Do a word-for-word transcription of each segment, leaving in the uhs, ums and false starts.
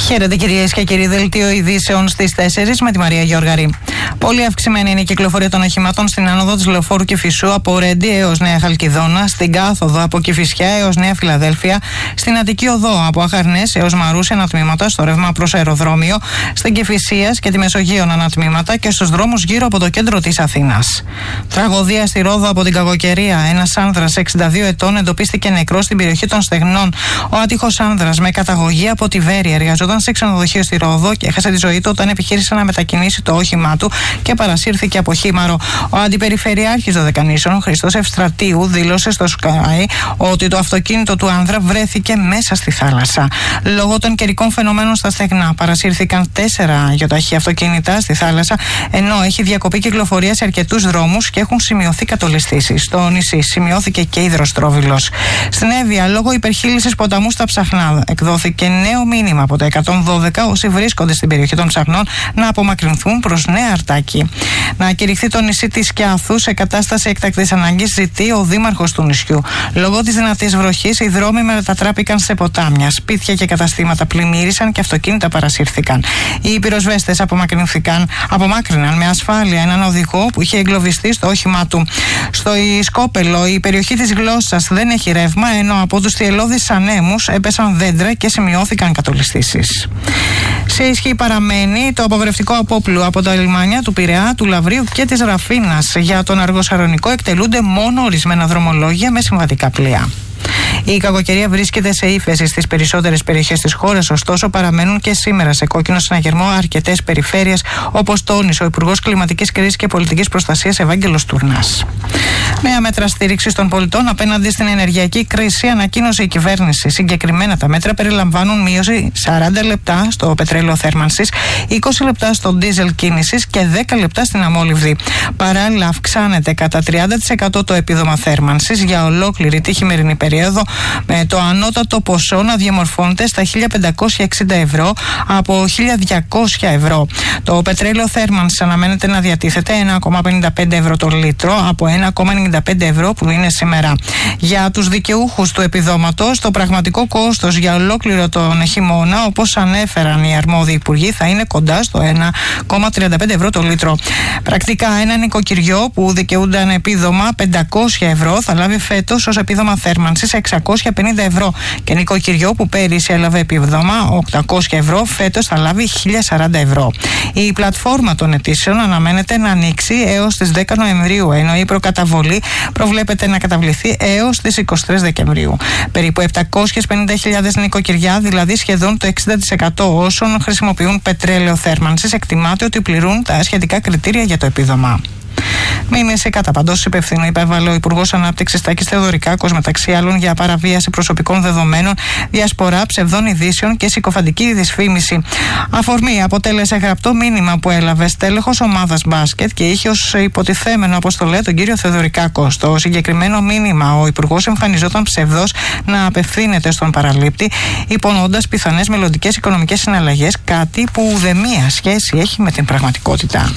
Χαίρετε κυρίες και κύριοι, δελτίο ειδήσεων στις τέσσερις με τη Μαρία Γιώργαρη. Πολύ αυξημένη είναι η κυκλοφορία των οχημάτων στην άνοδο της Λεωφόρου Κηφισού από Ρέντι έως Νέα Χαλκιδόνα, στην κάθοδο από Κηφισιά έως Νέα Φιλαδέλφια, στην Αττική Οδό από Αχαρνές έως Μαρούσι ανατμήματα, στο ρεύμα προς αεροδρόμιο, στην Κηφισίας και τη Μεσογείων ανατμήματα και στους δρόμους γύρω από το κέντρο της Αθήνας. Τραγωδία στη Ρόδο από την κακοκαιρία. Ένας άνδρας εξήντα δύο ετών εντοπίστηκε νεκρός στην περιοχή των Στεγνών. Ο άτυχος άνδρας με καταγωγή από τη Βέρεια εργαζόταν σε ξενοδοχείο στη Ρόδο και έχασε τη ζωή του όταν επιχείρησε να μετακινήσει το όχημά του και παρασύρθηκε από χήμαρο. Ο αντιπεριφερειάρχης Δωδεκανήσων, Χριστός Ευστρατείου, δήλωσε στο Sky ότι το αυτοκίνητο του άνδρα βρέθηκε μέσα στη θάλασσα. Λόγω των καιρικών φαινομένων στα στεγνά, παρασύρθηκαν τέσσερα γιοταχή αυτοκίνητα στη θάλασσα, ενώ έχει διακοπεί κυκλοφορία σε αρκετούς δρόμους και έχουν σημειωθεί κατολιστήσεις. Στο νησί σημειώθηκε και υδροστρόβιλος. Στην Εύβοια, λόγω υπερχείλησης ποταμού στα Ψαχνά, εκδόθηκε νέο μήνυμα από το εκατόν δώδεκα όσοι βρίσκονται στην περιοχή των Ψαχνών να απομακρυνθούν προς Νέα Αρτάκη. Να κηρυχθεί το νησί της Σκιάθου σε κατάσταση έκτακτης ανάγκης, ζητεί ο δήμαρχος του νησιού. Λόγω της δυνατής βροχής, οι δρόμοι μετατράπηκαν σε ποτάμια. Σπίτια και καταστήματα πλημμύρισαν και αυτοκίνητα παρασύρθηκαν. Οι πυροσβέστες απομακρυνθήκαν, απομάκρυναν με ασφάλεια έναν οδηγό που είχε εγκλωβιστεί στο όχημά του. Στο Σκόπελο, η περιοχή της Γλώσσας δεν έχει ρεύμα, ενώ από τους θυελλώδεις ανέμους έπεσαν δέντρα και σημειώθηκαν κατολιστήσεις. Σε ισχύ παραμένει το απαγορευτικό απόπλου από τα λιμάνια του Πειραιά, του Λαβρίου και της Ραφίνας. Για τον Αργοσαρονικό εκτελούνται μόνο ορισμένα δρομολόγια με συμβατικά πλοία. Η κακοκαιρία βρίσκεται σε ύφεση στις περισσότερες περιοχές της χώρας, ωστόσο παραμένουν και σήμερα σε κόκκινο συναγερμό αρκετές περιφέρειες, όπως τόνισε ο Υπουργός Κλιματικής Κρίσης και Πολιτικής Προστασίας Ευάγγελος Τουρνάς. Νέα μέτρα στήριξης των πολιτών απέναντι στην ενεργειακή κρίση ανακοίνωσε η κυβέρνηση. Συγκεκριμένα τα μέτρα περιλαμβάνουν μείωση σαράντα λεπτά στο πετρέλαιο θέρμανσης, είκοσι λεπτά στο ντίζελ κίνησης και δέκα λεπτά στην αμόλυβδη. Παράλληλα, αυξάνεται κατά τριάντα τοις εκατό το επίδομα θέρμανσης για ολόκληρη τη χειμερινή περίοδο, με το ανώτατο ποσό να διαμορφώνεται στα χίλια πεντακόσια εξήντα ευρώ από χίλια διακόσια ευρώ. Το πετρέλαιο θέρμανσης αναμένεται να διατίθεται ένα κόμμα πενήντα πέντε ευρώ το λίτρο από ένα κόμμα ενενήντα πέντε ευρώ που είναι σήμερα. Για τους δικαιούχους του επιδόματος, το πραγματικό κόστος για ολόκληρο τον χειμώνα, όπως ανέφεραν οι αρμόδιοι υπουργοί, θα είναι κοντά στο ένα κόμμα τριάντα πέντε ευρώ το λίτρο. Πρακτικά, ένα νοικοκυριό που δικαιούνταν επίδομα πεντακόσια ευρώ θα λάβει φέτος ως επίδομα θέρμανσης εξακόσια πενήντα ευρώ και νοικοκυριό που πέρυσι έλαβε επίδομα οκτακόσια ευρώ φέτος θα λάβει χίλια σαράντα ευρώ. Η πλατφόρμα των αιτήσεων αναμένεται να ανοίξει έως τις δέκα Νοεμβρίου, ενώ η προκαταβολή προβλέπεται να καταβληθεί έως τις είκοσι τρεις Δεκεμβρίου. Περίπου επτακόσιες πενήντα χιλιάδες νοικοκυριά, δηλαδή σχεδόν το εξήντα τοις εκατό όσων χρησιμοποιούν πετρέλαιο θέρμανσης, εκτιμάται ότι πληρούν τα σχετικά κριτήρια για το επίδομα. Μήνυση κατά παντός υπευθύνου υπέβαλε ο Υπουργός Ανάπτυξης Τάκης Θεοδωρικάκος, μεταξύ άλλων για παραβίαση προσωπικών δεδομένων, διασπορά ψευδών ειδήσεων και συκοφαντική δυσφήμιση. Αφορμή αποτέλεσε γραπτό μήνυμα που έλαβε στέλεχος ομάδας μπάσκετ και είχε ως υποτιθέμενο αποστολέα τον κύριο Θεοδωρικάκο. Στο συγκεκριμένο μήνυμα, ο Υπουργός εμφανιζόταν ψευδός να απευθύνεται στον παραλήπτη, υπονοώντας πιθανές μελλοντικές οικονομικές συναλλαγές, κάτι που ουδέμια σχέση έχει με την πραγματικότητα.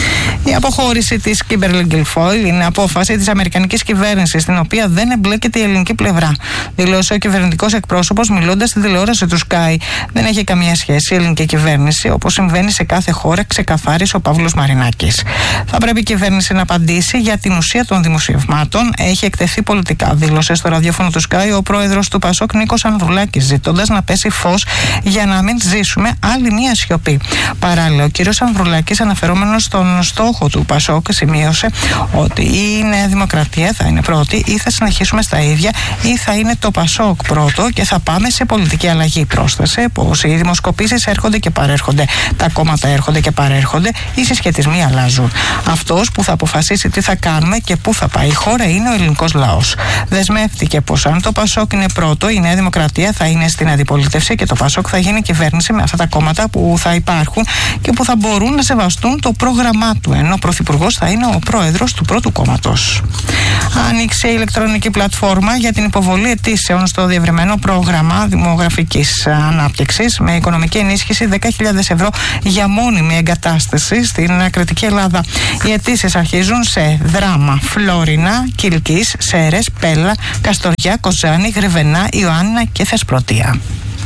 Η αποχώρηση της Kimberly Guilfoyle είναι απόφαση της αμερικανικής κυβέρνησης, στην οποία δεν εμπλέκεται η ελληνική πλευρά, δήλωσε ο κυβερνητικός εκπρόσωπος μιλώντας στην τηλεόραση του Sky. Δεν έχει καμία σχέση η ελληνική κυβέρνηση, όπως συμβαίνει σε κάθε χώρα, ξεκαθάρισε ο Παύλος Μαρινάκης. Θα πρέπει η κυβέρνηση να απαντήσει για την ουσία των δημοσιευμάτων. Έχει εκτεθεί πολιτικά, δήλωσε στο ραδιόφωνο του Sky ο πρόεδρος του Πασόκ Νίκος Ανδρουλάκης, ζητώντας να πέσει φως για να μην ζήσουμε άλλη μία σιωπή. Παράλληλα, ο κύριος Ανδρουλάκης, αναφερόμενος στον στόχο του Πασόκ, σημείωσε ότι η Νέα Δημοκρατία θα είναι πρώτη, ή θα συνεχίσουμε στα ίδια, ή θα είναι το Πασόκ πρώτο και θα πάμε σε πολιτική αλλαγή. Πρόσθεσε πως οι δημοσκοπήσεις έρχονται και παρέρχονται, τα κόμματα έρχονται και παρέρχονται, οι συσχετισμοί αλλάζουν. Αυτός που θα αποφασίσει τι θα κάνουμε και πού θα πάει η χώρα είναι ο ελληνικός λαός. Δεσμεύτηκε πως αν το Πασόκ είναι πρώτο, η Νέα Δημοκρατία θα είναι στην αντιπολίτευση και το Πασόκ θα γίνει κυβέρνηση με αυτά τα κόμματα που θα υπάρχουν και που θα μπορούν να σεβαστούν το πρόγραμμά του, ενώ ο Πρωθυπουργός θα είναι ο πρόεδρος του πρώτου κόμματος. Άνοιξε η ηλεκτρονική πλατφόρμα για την υποβολή αιτήσεων στο διευρυμένο πρόγραμμα δημογραφικής ανάπτυξης με οικονομική ενίσχυση δέκα χιλιάδες ευρώ για μόνιμη εγκατάσταση στην Κρητική Ελλάδα. Οι αιτήσεις αρχίζουν σε Δράμα, Φλόρινα, Κιλκής, Σέρες, Πέλα, Καστοριά, Κοζάνη, Γρυβενά, Ιωάννινα και Θεσπρωτεία.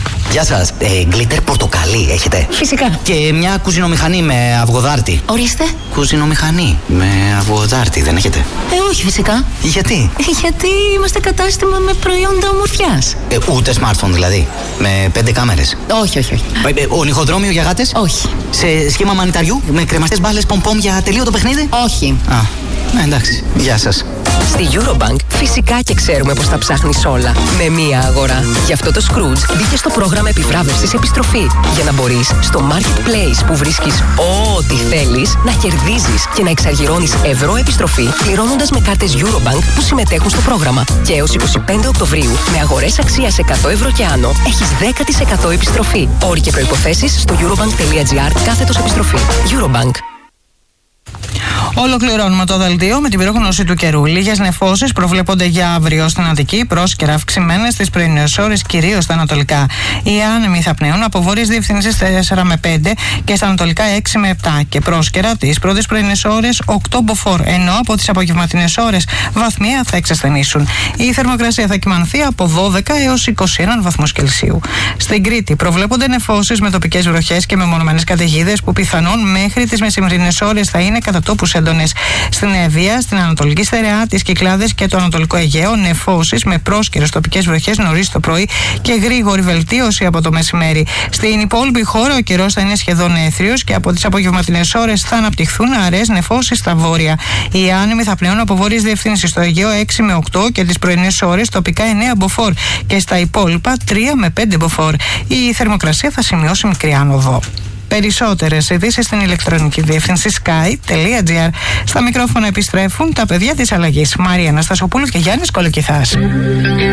Γεια σας. Ε, γκλίτερ πορτοκαλί έχετε? Φυσικά. Και μια κουζινομηχανή με αυγοδάρτη. Ορίστε. Κουζινομηχανή με αυγοδάρτη δεν έχετε? Ε, όχι φυσικά. Γιατί? Γιατί είμαστε κατάστημα με προϊόντα ομορφιάς. Ε, ούτε smartphone δηλαδή? Με πέντε κάμερες? Όχι, όχι, όχι. Ε, ε, ονυχοδρόμιο για γάτες? Όχι. Σε σχήμα μανιταριού με κρεμαστές μπάλες πομ-πομ για τελείωτο παιχνίδι? Όχι. Α, ναι, εντάξει. Γεια σας. Στη Eurobank φυσικά και ξέρουμε πως τα ψάχνεις όλα με μία αγορά. Γι' αυτό το Scrooge μπήκε στο πρόγραμμα επιβράβευσης επιστροφή για να μπορείς στο Marketplace που βρίσκεις ό,τι θέλεις να κερδίζεις και να εξαργυρώνεις ευρώ επιστροφή πληρώνοντας με κάρτες Eurobank που συμμετέχουν στο πρόγραμμα. Και έως είκοσι πέντε Οκτωβρίου με αγορές αξίας εκατό ευρώ και άνω έχεις δέκα τοις εκατό επιστροφή. Όροι και προϋποθέσεις στο eurobank.gr κάθετος επιστροφή. Eurobank. Ολοκληρώνουμε το δελτίο με την πρόγνωση του καιρού. Λίγες νεφώσεις προβλέπονται για αύριο στην Αττική, πρόσκαιρα αυξημένες στις πρωινές ώρες, κυρίως στα ανατολικά. Οι άνεμοι θα πνέουν από βόρειες διευθύνσεις τέσσερα με πέντε και στα ανατολικά έξι με επτά. Και πρόσκαιρα τις πρώτες πρωινές ώρες οκτώ μποφόρ, ενώ από τις απογευματινές ώρες βαθμία θα εξασθενήσουν. Η θερμοκρασία θα κυμανθεί από δώδεκα έως είκοσι ένα βαθμούς Κελσίου. Στην Κρήτη προβλέπονται νεφώσεις με τοπικές βροχές και μεμονωμένες καταιγίδες που πιθανόν μέχρι τις μεσημβρινές ώρες θα είναι κατά τόπους έντονες. Στην Εύβοια, στην Ανατολική Στερεά, τις Κυκλάδες και το Ανατολικό Αιγαίο, νεφώσεις με πρόσκαιρες τοπικές βροχές νωρίς το πρωί και γρήγορη βελτίωση από το μεσημέρι. Στην υπόλοιπη χώρα ο καιρός θα είναι σχεδόν έθριος και από τις απογευματινές ώρες θα αναπτυχθούν αραιές νεφώσεις στα βόρεια. Οι άνεμοι θα πνέουν από βόρειες διευθύνσεις στο Αιγαίο έξι με οκτώ και τις πρωινές ώρες τοπικά εννέα μποφόρ και στα υπόλοιπα τρία με πέντε μποφόρ. Η θερμοκρασία θα σημειώσει μικρή άνοδο. Περισσότερες ειδήσεις στην ηλεκτρονική διεύθυνση sky τελεία gr. Στα μικρόφωνα επιστρέφουν τα παιδιά της αλλαγής. Μαρία Αναστασοπούλου και Γιάννης Κολοκυθάς.